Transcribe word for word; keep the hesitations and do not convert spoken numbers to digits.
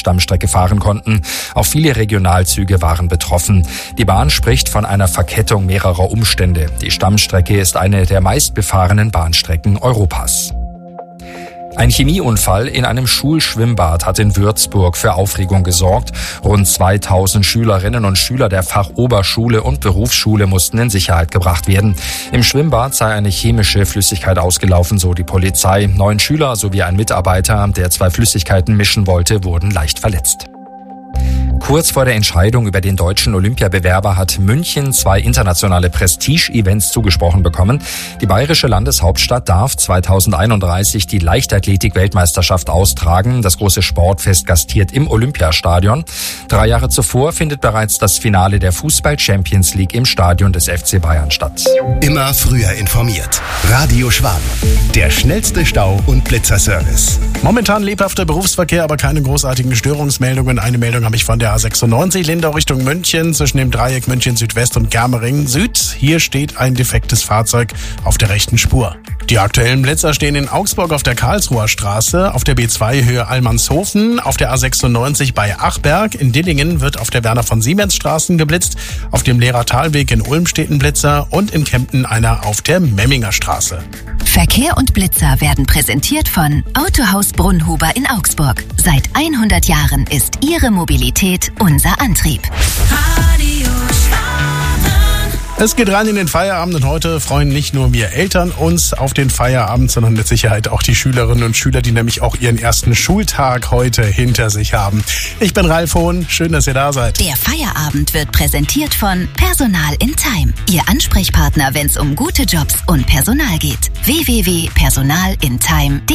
Stammstrecke fahren konnten. Auch viele Regionalzüge waren betroffen. Die Bahn spricht von einer Verkettung mehrerer Umstände. Die Stammstrecke ist eine der meistbefahrenen Bahnstrecken Europas. Ein Chemieunfall in einem Schulschwimmbad hat in Würzburg für Aufregung gesorgt. Rund zweitausend Schülerinnen und Schüler der Fachoberschule und Berufsschule mussten in Sicherheit gebracht werden. Im Schwimmbad sei eine chemische Flüssigkeit ausgelaufen, so die Polizei. Neun Schüler sowie ein Mitarbeiter, der zwei Flüssigkeiten mischen wollte, wurden leicht verletzt. Kurz vor der Entscheidung über den deutschen Olympiabewerber hat München zwei internationale Prestige-Events zugesprochen bekommen. Die bayerische Landeshauptstadt darf zweitausendeinunddreißig die Leichtathletik-Weltmeisterschaft austragen. Das große Sportfest gastiert im Olympiastadion. Drei Jahre zuvor findet bereits das Finale der Fußball-Champions League im Stadion des F C Bayern statt. Immer früher informiert. Radio Schwaben. Der schnellste Stau- und Blitzerservice. Momentan lebhafter Berufsverkehr, aber keine großartigen Störungsmeldungen. Eine Meldung habe ich von der A sechsundneunzig Lindau Richtung München zwischen dem Dreieck München Südwest und Germering Süd. Hier steht ein defektes Fahrzeug auf der rechten Spur. Die aktuellen Blitzer stehen in Augsburg auf der Karlsruher Straße, auf der B zwei Höhe Allmannshofen, auf der A sechsundneunzig bei Achberg. In Dillingen wird auf der Werner von Siemens Straßen geblitzt, auf dem Lehrer-Talweg in Ulm steht ein Blitzer und in Kempten einer auf der Memminger Straße. Verkehr und Blitzer werden präsentiert von Autohaus Brunnhuber in Augsburg. Seit hundert Jahren ist Ihre Mobilität unser Antrieb. Radio Schwaben. Es geht rein in den Feierabend und heute freuen nicht nur wir Eltern uns auf den Feierabend, sondern mit Sicherheit auch die Schülerinnen und Schüler, die nämlich auch ihren ersten Schultag heute hinter sich haben. Ich bin Ralf Hohn, schön, dass ihr da seid. Der Feierabend wird präsentiert von Personal in Time. Ihr Ansprechpartner, wenn es um gute Jobs und Personal geht. w w w punkt personal in time punkt de